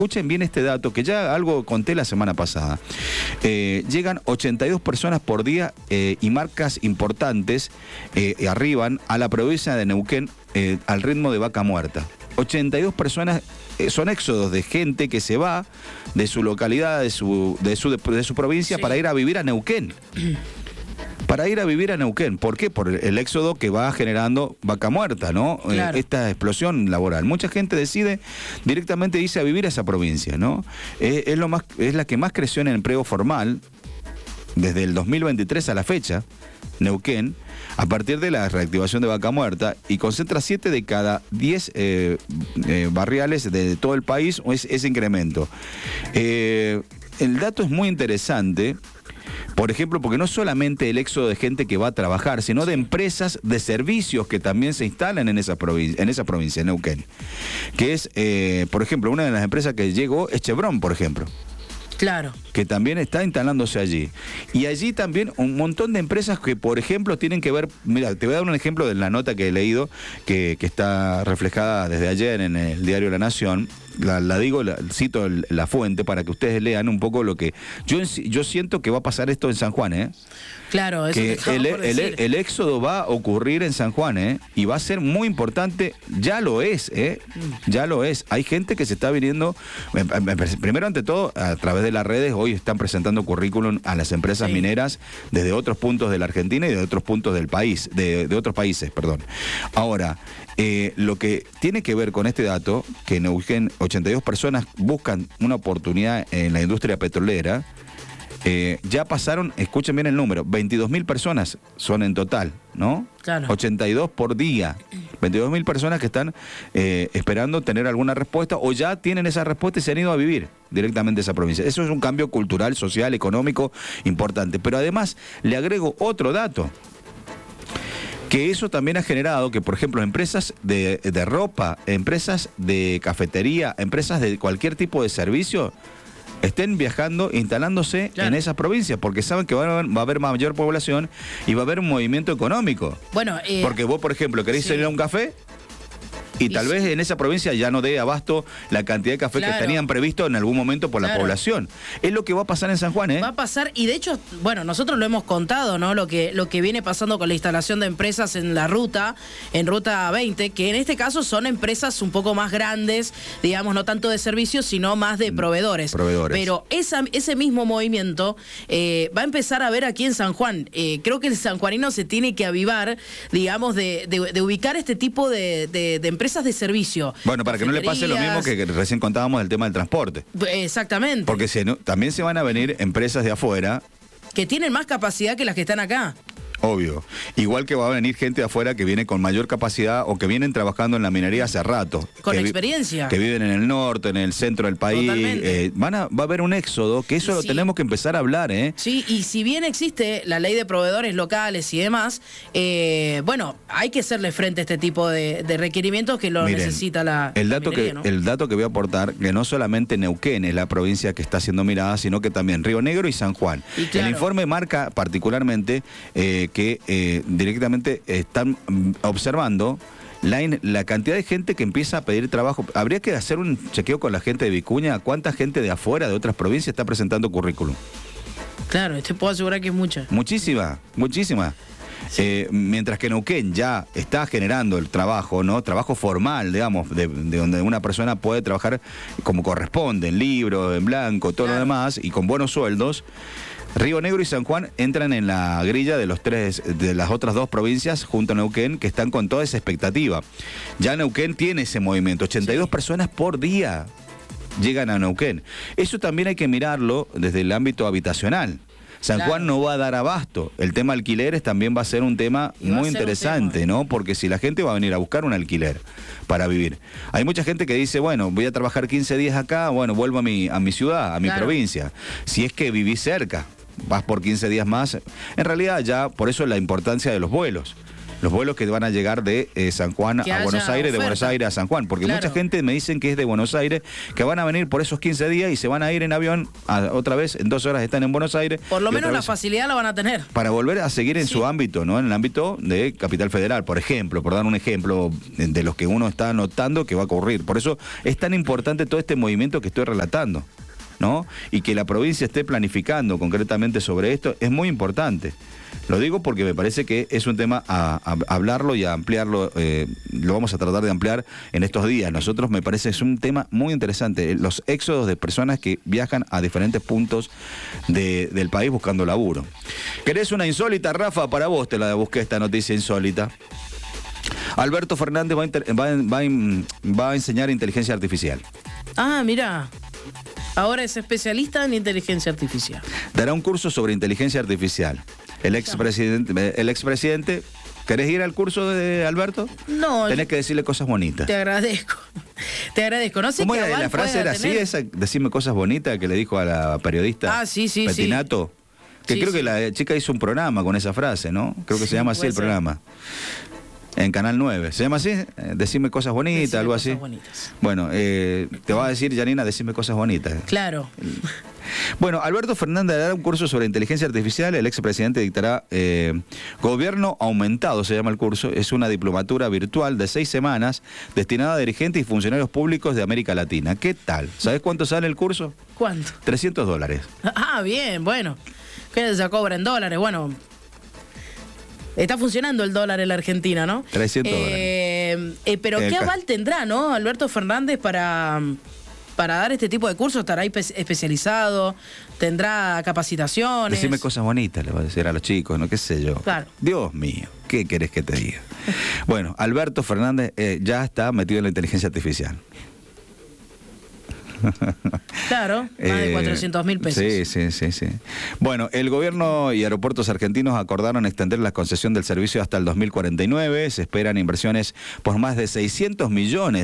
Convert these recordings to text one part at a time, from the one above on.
Escuchen bien este dato, que ya algo conté la semana pasada. Llegan 82 personas por día y marcas importantes arriban a la provincia de Neuquén al ritmo de vaca muerta. 82 personas son éxodos de gente que se va de su localidad, de su provincia, sí, para ir a vivir a Neuquén. Para ir a vivir a Neuquén. ¿Por qué? Por el éxodo que va generando vaca muerta, ¿no? Claro. Esta explosión laboral. Mucha gente decide directamente irse a vivir a esa provincia, ¿no? Es la que más creció en el empleo formal desde el 2023 a la fecha, Neuquén, a partir de la reactivación de vaca muerta, y concentra 7 de cada 10 barriales de todo el país ese incremento. El dato es muy interesante. Por ejemplo, porque no solamente el éxodo de gente que va a trabajar, sino de empresas de servicios que también se instalan en esa provincia, Neuquén. Que es, por ejemplo, una de las empresas que llegó es Chevron, por ejemplo. Claro. Que también está instalándose allí. Y allí también un montón de empresas que, por ejemplo, tienen que ver... Mira, te voy a dar un ejemplo de la nota que he leído, que está reflejada desde ayer en el diario La Nación. Cito la fuente para que ustedes lean un poco lo que... Yo siento que va a pasar esto en San Juan, ¿eh? Claro, eso que el éxodo va a ocurrir en San Juan, ¿eh? Y va a ser muy importante, ya lo es, ¿eh? Ya lo es. Hay gente que se está viniendo, primero ante todo, a través de las redes, hoy están presentando currículum a las empresas mineras desde otros puntos de la Argentina y de otros puntos del país, de otros países, perdón. Ahora, lo que tiene que ver con este dato, que en Neuquén 82 personas buscan una oportunidad en la industria petrolera. Ya pasaron, escuchen bien el número, 22.000 personas son en total, ¿no? Claro. 82 por día. 22.000 personas que están esperando tener alguna respuesta o ya tienen esa respuesta y se han ido a vivir directamente a esa provincia. Eso es un cambio cultural, social, económico importante. Pero además le agrego otro dato. Que eso también ha generado que, por ejemplo, empresas de ropa, empresas de cafetería, empresas de cualquier tipo de servicio estén viajando, instalándose en esas provincias, porque saben que va a haber mayor población y va a haber un movimiento económico. Bueno, porque vos, por ejemplo, querés ir a un café y tal vez en esa provincia ya no dé abasto la cantidad de café que tenían previsto en algún momento por la población. Es lo que va a pasar en San Juan, ¿eh? Va a pasar, y de hecho, bueno, nosotros lo hemos contado, ¿no? Lo que viene pasando con la instalación de empresas en la ruta, en Ruta 20, que en este caso son empresas un poco más grandes, digamos, no tanto de servicios, sino más de proveedores. Pero ese mismo movimiento va a empezar a ver aquí en San Juan. Creo que el sanjuanino se tiene que avivar, digamos, de ubicar este tipo de empresas de servicio. Bueno, para que no le pase lo mismo que recién contábamos del tema del transporte. Exactamente. Porque también se van a venir empresas de afuera que tienen más capacidad que las que están acá. Obvio. Igual que va a venir gente de afuera que viene con mayor capacidad o que vienen trabajando en la minería hace rato. Con experiencia. Que viven en el norte, en el centro del país. Va a haber un éxodo, que eso lo tenemos que empezar a hablar, ¿eh? Sí, y si bien existe la ley de proveedores locales y demás, bueno, hay que hacerle frente a este tipo de requerimientos que lo necesita la minería, ¿no? El dato que voy a aportar, que no solamente Neuquén es la provincia que está siendo mirada, sino que también Río Negro y San Juan. El informe marca particularmente que directamente están observando la cantidad de gente que empieza a pedir trabajo. Habría que hacer un chequeo con la gente de Vicuña, cuánta gente de afuera, de otras provincias, está presentando currículum. Claro, te puedo asegurar que es mucha. Muchísima. Sí. Mientras que Neuquén ya está generando el trabajo, ¿no? Trabajo formal, digamos, de donde una persona puede trabajar como corresponde, en libro, en blanco, todo lo demás, y con buenos sueldos. Río Negro y San Juan entran en la grilla de las otras dos provincias junto a Neuquén, que están con toda esa expectativa. Ya Neuquén tiene ese movimiento, 82 personas por día llegan a Neuquén. Eso también hay que mirarlo desde el ámbito habitacional. San Juan no va a dar abasto. El tema alquileres también va a ser un tema muy interesante, ¿no? Porque si la gente va a venir a buscar un alquiler para vivir. Hay mucha gente que dice, bueno, voy a trabajar 15 días acá, bueno, vuelvo a mi ciudad, a mi provincia. Si es que vivís cerca, vas por 15 días más. En realidad ya, por eso la importancia de los vuelos. los vuelos que van a llegar de San Juan a Buenos Aires, de Buenos Aires a San Juan, porque mucha gente me dicen que es de Buenos Aires, que van a venir por esos 15 días y se van a ir en avión, otra vez en 2 horas están en Buenos Aires. Por lo menos la facilidad la van a tener. Para volver a seguir en su ámbito, ¿no? En el ámbito de Capital Federal, por ejemplo, por dar un ejemplo de los que uno está notando que va a ocurrir. Por eso es tan importante todo este movimiento que estoy relatando, ¿no? Y que la provincia esté planificando concretamente sobre esto es muy importante. Lo digo porque me parece que es un tema a hablarlo y a ampliarlo, lo vamos a tratar de ampliar en estos días. Nosotros me parece es un tema muy interesante, los éxodos de personas que viajan a diferentes puntos del país buscando laburo. ¿Querés una insólita, Rafa? Para vos te la busqué esta noticia insólita. Alberto Fernández va a enseñar inteligencia artificial. Ah, mira. Ahora es especialista en inteligencia artificial. Dará un curso sobre inteligencia artificial. El expresidente, ¿querés ir al curso de Alberto? No. Tenés que decirle cosas bonitas. Te agradezco. Te agradezco. No sé ¿Cómo era? La frase era así, esa, decime cosas bonitas que le dijo a la periodista Petinato. Que creo que la chica hizo un programa con esa frase, ¿no? Creo que se llama así el programa. En Canal 9. ¿Se llama así? Decime cosas bonitas, decime algo así. Bonitas. Bueno, te va a decir, Janina, decime cosas bonitas. Claro. Bueno, Alberto Fernández dará un curso sobre inteligencia artificial. El expresidente dictará Gobierno Aumentado, se llama el curso. Es una diplomatura virtual de 6 semanas destinada a dirigentes y funcionarios públicos de América Latina. ¿Qué tal? ¿Sabés cuánto sale el curso? ¿Cuánto? $300. Ah, bien, bueno. ¿Qué se cobra en dólares? Bueno... Está funcionando el dólar en la Argentina, ¿no? $300. Pero ¿qué aval tendrá, no, Alberto Fernández para dar este tipo de cursos? ¿Estará ahí especializado? ¿Tendrá capacitaciones? Decime cosas bonitas, le va a decir a los chicos, ¿no? ¿Qué sé yo? Claro. Dios mío, ¿qué querés que te diga? Bueno, Alberto Fernández ya está metido en la inteligencia artificial. Claro, más de 400.000 pesos. Sí. Bueno, el gobierno y aeropuertos argentinos acordaron extender la concesión del servicio hasta el 2049. Se esperan inversiones por más de $600 millones.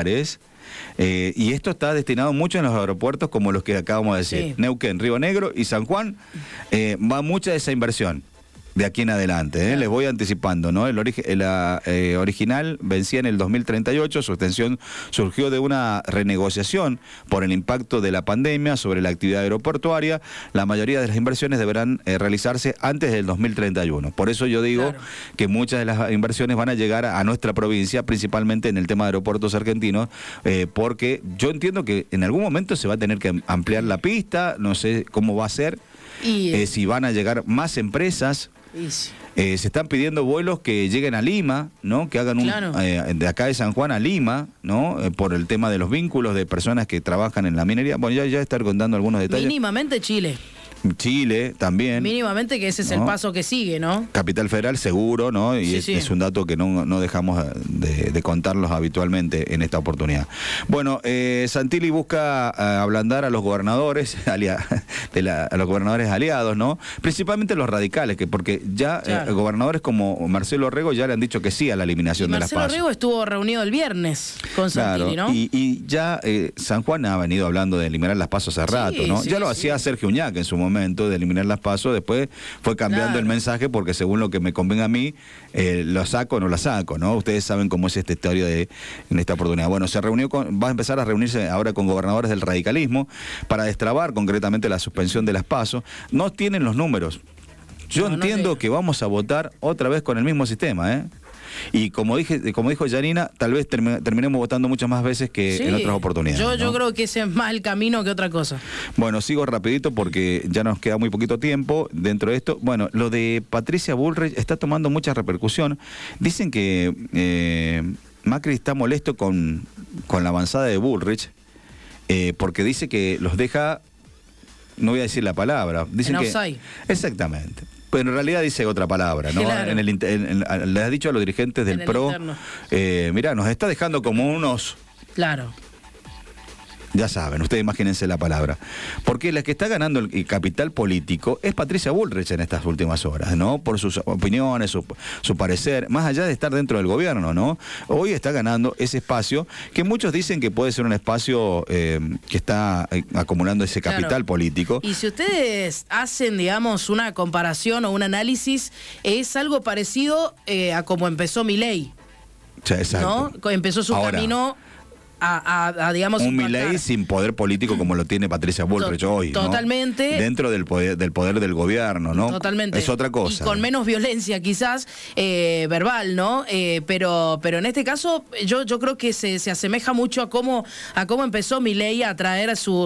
Y esto está destinado mucho en los aeropuertos como los que acabamos de decir. Neuquén, Río Negro y San Juan. Va mucha de esa inversión de aquí en adelante, les voy anticipando, ¿no? La original vencía en el 2038, su extensión surgió de una renegociación por el impacto de la pandemia sobre la actividad aeroportuaria. La mayoría de las inversiones deberán realizarse antes del 2031. Por eso yo digo que muchas de las inversiones van a llegar a nuestra provincia, principalmente en el tema de aeropuertos argentinos, porque yo entiendo que en algún momento se va a tener que ampliar la pista, no sé cómo va a ser, si van a llegar más empresas. Se están pidiendo vuelos que lleguen a Lima, ¿no? Que hagan de acá de San Juan a Lima, ¿no? Por el tema de los vínculos de personas que trabajan en la minería. Bueno, ya estar contando algunos detalles. Mínimamente Chile también. Mínimamente que ese es el paso que sigue, ¿no? Capital Federal seguro, ¿no? Y es un dato que no dejamos de contarlos habitualmente en esta oportunidad. Bueno, Santilli busca ablandar a los gobernadores, a los gobernadores aliados, ¿no? Principalmente los radicales, porque ya gobernadores como Marcelo Rego ya le han dicho que sí a la eliminación de las PASO. Marcelo Rego estuvo reunido el viernes con Santilli, ¿no? Y ya San Juan ha venido hablando de eliminar las PASO hace rato, ¿no? Ya lo hacía Sergio Uñac en su momento de eliminar las PASO, después fue cambiando el mensaje porque según lo que me convenga a mí, lo saco o no la saco, ¿no? Ustedes saben cómo es esta historia en esta oportunidad. Bueno, va a empezar a reunirse ahora con gobernadores del radicalismo para destrabar concretamente la suspensión de las PASO. No tienen los números. Yo entiendo que vamos a votar otra vez con el mismo sistema, Y como dijo Janina, tal vez terminemos votando muchas más veces que en otras oportunidades. Yo creo que ese es más el camino que otra cosa. Bueno, sigo rapidito porque ya nos queda muy poquito tiempo dentro de esto. Bueno, lo de Patricia Bullrich está tomando mucha repercusión. Dicen que Macri está molesto con la avanzada de Bullrich porque dice que los deja, no voy a decir la palabra, dicen que offside. Exactamente. Pero en realidad dice otra palabra, ¿no? Claro. Le has dicho a los dirigentes del PRO, mirá, nos está dejando como unos... Claro. Ya saben, ustedes imagínense la palabra. Porque la que está ganando el capital político es Patricia Bullrich en estas últimas horas, ¿no? Por sus opiniones, su parecer, más allá de estar dentro del gobierno, ¿no? Hoy está ganando ese espacio que muchos dicen que puede ser un espacio que está acumulando ese capital político. Y si ustedes hacen, digamos, una comparación o un análisis, es algo parecido a como empezó Milei. Sí, exacto. ¿No? Empezó su camino a digamos, un Milei sin poder político como lo tiene Patricia Bullrich hoy, ¿no? Totalmente. Dentro del poder del gobierno, ¿no? Totalmente. Es otra cosa. Y con menos violencia quizás verbal, ¿no? Pero en este caso yo creo que se asemeja mucho a cómo empezó Milei a traer